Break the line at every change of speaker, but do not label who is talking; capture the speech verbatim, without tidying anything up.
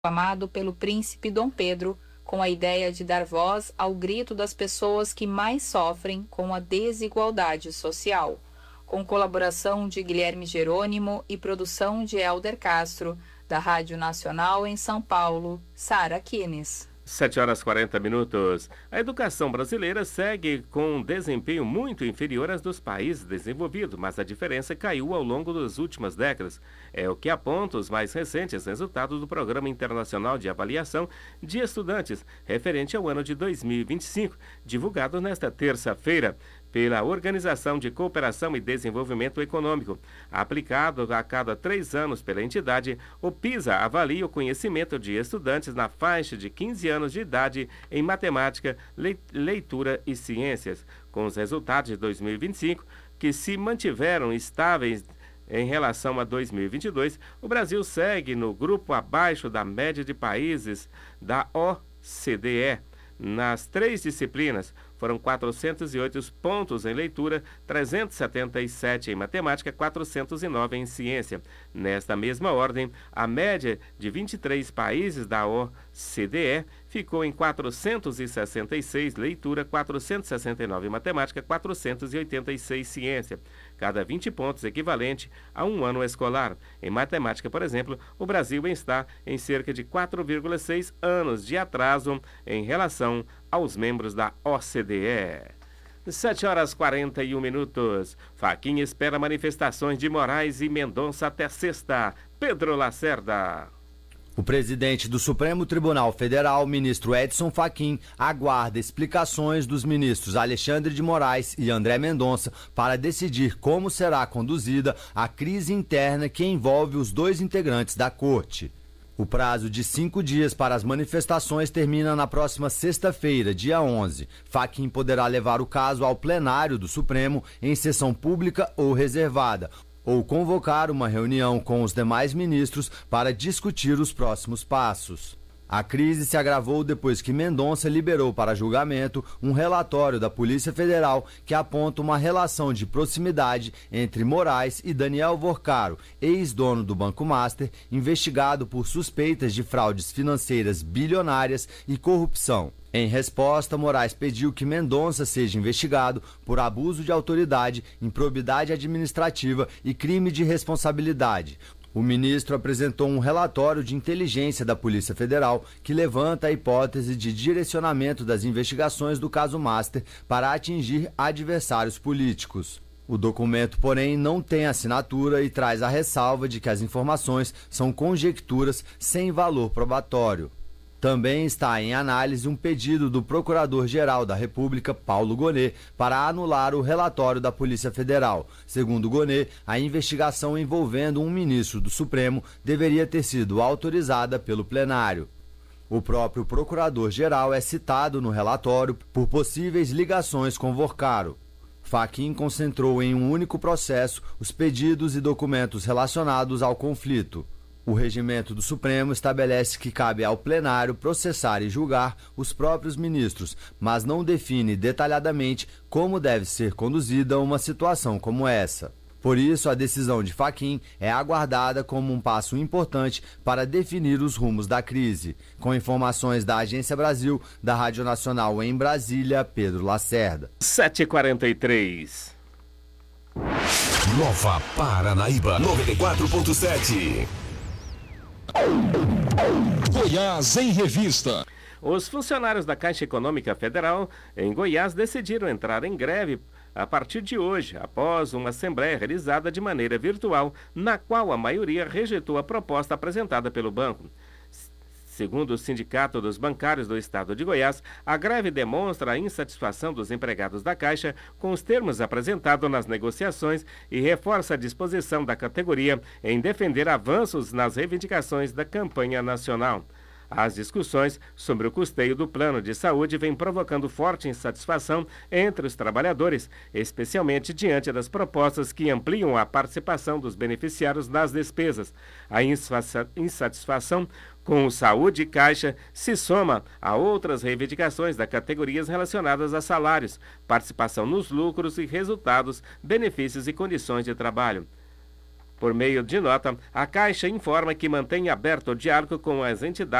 proclamado pelo príncipe Dom Pedro, com a ideia de dar voz ao grito das pessoas que mais sofrem com a desigualdade social, com colaboração de Guilherme Jerônimo e produção de Elder Castro, da Rádio Nacional em São Paulo, Sara Kines.
sete horas e quarenta minutos. A educação brasileira segue com um desempenho muito inferior às dos países desenvolvidos, mas a diferença caiu ao longo das últimas décadas. É o que apontam os mais recentes resultados do Programa Internacional de Avaliação de Estudantes, referente ao ano de dois mil e vinte e cinco, divulgado nesta terça-feira pela Organização de Cooperação e Desenvolvimento Econômico. Aplicado a cada três anos pela entidade, o PISA avalia o conhecimento de estudantes na faixa de quinze anos de idade em matemática, leitura e ciências. Com os resultados de dois mil e vinte e cinco, que se mantiveram estáveis em relação a dois mil e vinte e dois, o Brasil segue no grupo abaixo da média de países da O C D E. Nas três disciplinas, foram quatrocentos e oito pontos em leitura, trezentos e setenta e sete em matemática, quatrocentos e nove em ciência. Nesta mesma ordem, a média de vinte e três países da O C D E ficou em quatrocentos e sessenta e seis leitura, quatrocentos e sessenta e nove em matemática, quatrocentos e oitenta e seis ciência. Cada vinte pontos equivalente a um ano escolar. Em matemática, por exemplo, o Brasil está em cerca de quatro vírgula seis anos de atraso em relação aos membros da O C D E. sete horas e quarenta e um minutos. Fachin espera manifestações de Moraes e Mendonça até sexta. Pedro Lacerda.
O presidente do Supremo Tribunal Federal, ministro Edson Fachin, aguarda explicações dos ministros Alexandre de Moraes e André Mendonça para decidir como será conduzida a crise interna que envolve os dois integrantes da corte. O prazo de cinco dias para as manifestações termina na próxima sexta-feira, dia onze. Fachin poderá levar o caso ao plenário do Supremo em sessão pública ou reservada, ou convocar uma reunião com os demais ministros para discutir os próximos passos. A crise se agravou depois que Mendonça liberou para julgamento um relatório da Polícia Federal que aponta uma relação de proximidade entre Moraes e Daniel Vorcaro, ex-dono do Banco Master, investigado por suspeitas de fraudes financeiras bilionárias e corrupção. Em resposta, Moraes pediu que Mendonça seja investigado por abuso de autoridade, improbidade administrativa e crime de responsabilidade. O ministro apresentou um relatório de inteligência da Polícia Federal que levanta a hipótese de direcionamento das investigações do caso Master para atingir adversários políticos. O documento, porém, não tem assinatura e traz a ressalva de que as informações são conjecturas sem valor probatório. Também está em análise um pedido do Procurador-Geral da República, Paulo Gonet, para anular o relatório da Polícia Federal. Segundo Gonet, a investigação envolvendo um ministro do Supremo deveria ter sido autorizada pelo plenário. O próprio Procurador-Geral é citado no relatório por possíveis ligações com Vorcaro. Fachin concentrou em um único processo os pedidos e documentos relacionados ao conflito. O regimento do Supremo estabelece que cabe ao plenário processar e julgar os próprios ministros, mas não define detalhadamente como deve ser conduzida uma situação como essa. Por isso, a decisão de Fachin é aguardada como um passo importante para definir os rumos da crise. Com informações da Agência Brasil, da Rádio Nacional em Brasília, Pedro Lacerda.
sete e quarenta e três.
Nova Paranaíba noventa e quatro ponto sete. Goiás em Revista.
Os funcionários da Caixa Econômica Federal em Goiás decidiram entrar em greve a partir de hoje, após uma assembleia realizada de maneira virtual, na qual a maioria rejeitou a proposta apresentada pelo banco. Segundo o Sindicato dos Bancários do Estado de Goiás, a greve demonstra a insatisfação dos empregados da Caixa com os termos apresentados nas negociações e reforça a disposição da categoria em defender avanços nas reivindicações da campanha nacional. As discussões sobre o custeio do plano de saúde vêm provocando forte insatisfação entre os trabalhadores, especialmente diante das propostas que ampliam a participação dos beneficiários nas despesas. A insatisfação com o Saúde Caixa se soma a outras reivindicações da categorias relacionadas a salários, participação nos lucros e resultados, benefícios e condições de trabalho. Por meio de nota, a Caixa informa que mantém aberto o diálogo com as entidades